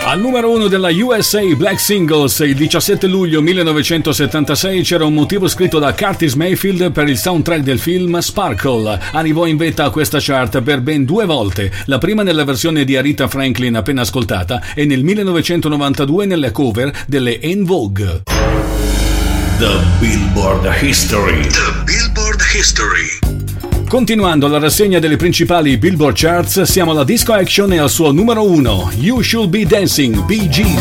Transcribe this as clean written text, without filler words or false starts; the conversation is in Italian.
Al numero 1 della USA Black Singles il 17 luglio 1976 c'era un motivo scritto da Curtis Mayfield per il soundtrack del film Sparkle. Arrivò in vetta a questa chart per ben 2 volte, la prima nella versione di Aretha Franklin appena ascoltata e nel 1992 nella cover delle En Vogue. The Billboard History. The Billboard History. Continuando la rassegna delle principali Billboard Charts, siamo alla Disco Action e al suo numero 1, You Should Be Dancing, Bee Gees.